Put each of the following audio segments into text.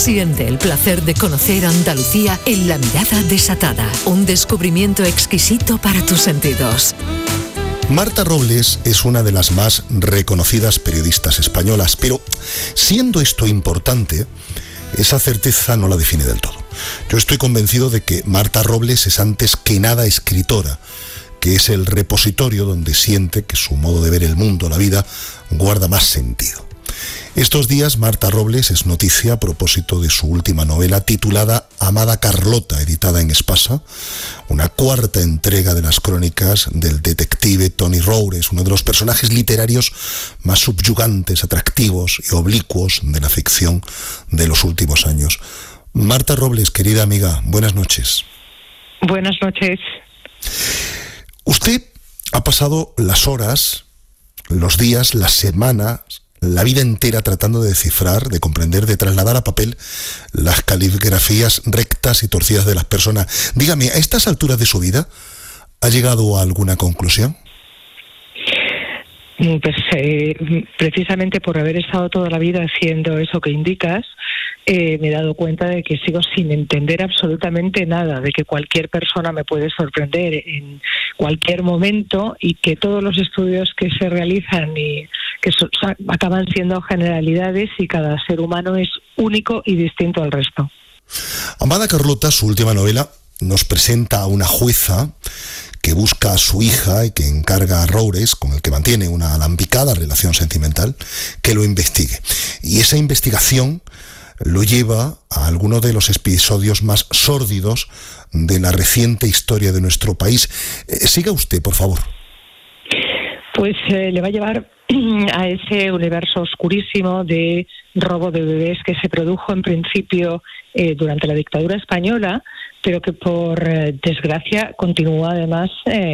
Siente el placer de conocer Andalucía en La Mirada Desatada. Un descubrimiento exquisito para tus sentidos. Marta Robles es una de las más reconocidas periodistas españolas, pero siendo esto importante, esa certeza no la define del todo. Yo estoy convencido de que Marta Robles es antes que nada escritora, que es el repositorio donde siente que su modo de ver el mundo, la vida, guarda más sentido. Estos días Marta Robles es noticia a propósito de su última novela titulada Amada Carlota, editada en Espasa, una cuarta entrega de las crónicas del detective Tony Roures, uno de los personajes literarios más subyugantes, atractivos y oblicuos de la ficción de los últimos años. Marta Robles, querida amiga, buenas noches. Buenas noches. Usted ha pasado las horas, los días, las semanas, la vida entera tratando de descifrar, de comprender, de trasladar a papel las caligrafías rectas y torcidas de las personas. Dígame, ¿a estas alturas de su vida ha llegado a alguna conclusión? Pues precisamente por haber estado toda la vida haciendo eso que indicas, me he dado cuenta de que sigo sin entender absolutamente nada, de que cualquier persona me puede sorprender en cualquier momento y que todos los estudios que se realizan y que acaban siendo generalidades y cada ser humano es único y distinto al resto. Amada Carlota, su última novela, nos presenta a una jueza que busca a su hija y que encarga a Roures, con el que mantiene una alambicada relación sentimental, que lo investigue. Y esa investigación lo lleva a alguno de los episodios más sórdidos de la reciente historia de nuestro país. Siga usted, por favor. Pues le va a llevar a ese universo oscurísimo de robo de bebés que se produjo en principio durante la dictadura española, pero que por desgracia continúa además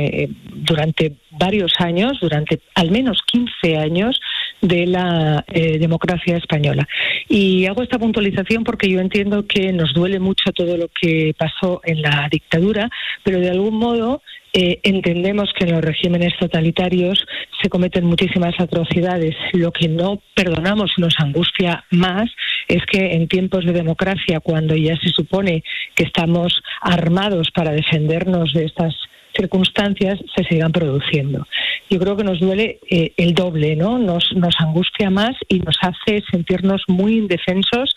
durante varios años, durante al menos 15 años de la democracia española. Y hago esta puntualización porque yo entiendo que nos duele mucho todo lo que pasó en la dictadura, pero de algún modo entendemos que en los regímenes totalitarios se cometen muchísimas atrocidades. Lo que no perdonamos y nos angustia más es que en tiempos de democracia, cuando ya se supone que estamos armados para defendernos de estas circunstancias, se sigan produciendo. Yo creo que nos duele el doble, ¿no? Nos angustia más y nos hace sentirnos muy indefensos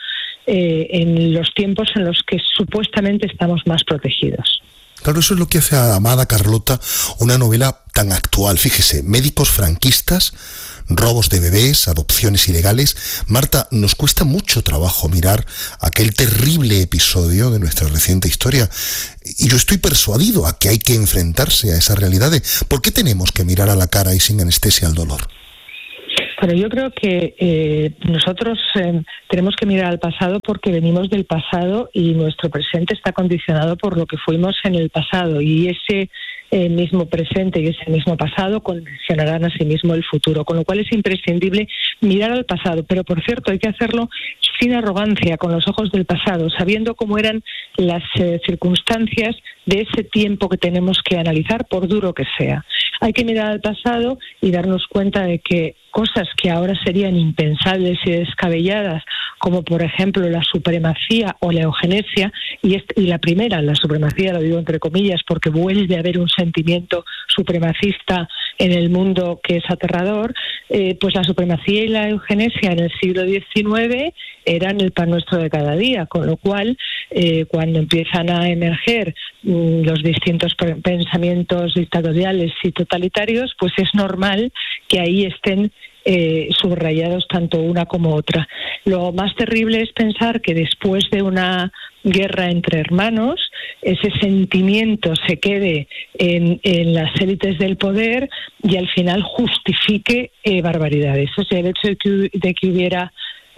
en los tiempos en los que supuestamente estamos más protegidos. Claro, eso es lo que hace a Amada Carlota una novela tan actual. Fíjese, médicos franquistas, robos de bebés, adopciones ilegales. Marta, nos cuesta mucho trabajo mirar aquel terrible episodio de nuestra reciente historia. Y yo estoy persuadido a que hay que enfrentarse a esas realidades. ¿Por qué tenemos que mirar a la cara y sin anestesia al dolor? Pero yo creo que nosotros tenemos que mirar al pasado porque venimos del pasado y nuestro presente está condicionado por lo que fuimos en el pasado, y ese mismo presente y ese mismo pasado condicionarán a sí mismo el futuro, con lo cual es imprescindible mirar al pasado, pero por cierto hay que hacerlo sin arrogancia, con los ojos del pasado, sabiendo cómo eran las circunstancias de ese tiempo que tenemos que analizar, por duro que sea. Hay que mirar al pasado y darnos cuenta de que cosas que ahora serían impensables y descabelladas, como por ejemplo la supremacía o la eugenesia, y la primera, la supremacía, lo digo entre comillas, porque vuelve a haber un sentimiento supremacista en el mundo que es aterrador, pues la supremacía y la eugenesia en el siglo XIX eran el pan nuestro de cada día, con lo cual cuando empiezan a emerger los distintos pensamientos dictatoriales y totalitarios, pues es normal que ahí estén subrayados tanto una como otra. Lo más terrible es pensar que después de una guerra entre hermanos, ese sentimiento se quede en las élites del poder y al final justifique barbaridades. O sea, el hecho de que hubiera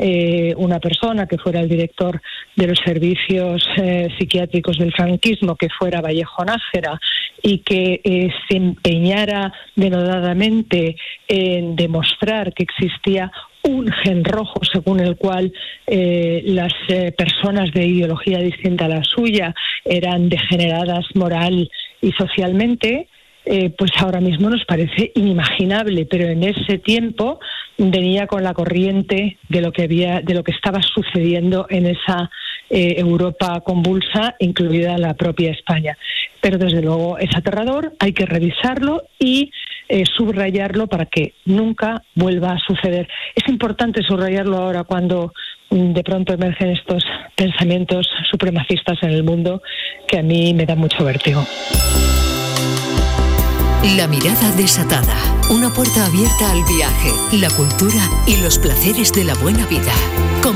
una persona que fuera el director de los servicios psiquiátricos del franquismo, que fuera Vallejo Nájera, y que se empeñara denodadamente en demostrar que existía un gen rojo según el cual las personas de ideología distinta a la suya eran degeneradas moral y socialmente, pues ahora mismo nos parece inimaginable, pero en ese tiempo venía con la corriente de lo que estaba sucediendo en esa Europa convulsa, incluida la propia España. Pero desde luego es aterrador, hay que revisarlo y subrayarlo para que nunca vuelva a suceder. Es importante subrayarlo ahora cuando de pronto emergen estos pensamientos supremacistas en el mundo que a mí me dan mucho vértigo. La mirada desatada, una puerta abierta al viaje, la cultura y los placeres de la buena vida. Con